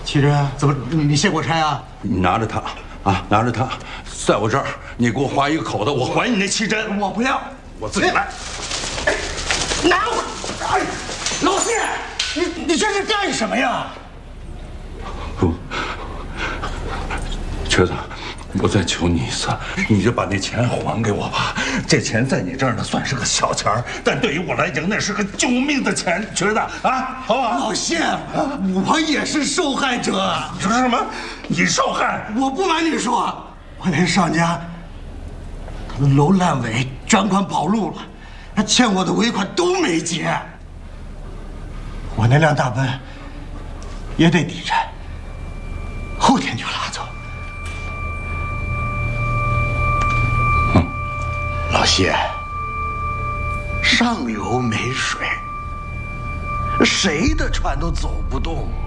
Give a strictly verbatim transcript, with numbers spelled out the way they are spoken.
奇珍，怎么你你卸过差啊？ 你拿着它啊，拿着它，在我这儿，你给我画一个口子，我还你那七针。 我不要， 我自己来。 哎，拿我！哎，老谢，你你这是干什么呀？ 不，瘸子，我再求你一次，你就把那钱还给我吧。这钱在你这儿呢，算是个小钱儿，但对于我来讲，那是个救命的钱，瘸子啊，好不好？ 老谢，我也是受害者。 你说什么？你受害？ 我不瞒你说，我那上家，他的楼烂尾，专款跑路了，他欠我的尾款都没结。我那辆大奔也得抵债，后天就拉走。 嗯， 老谢，上游没水，谁的船都走不动。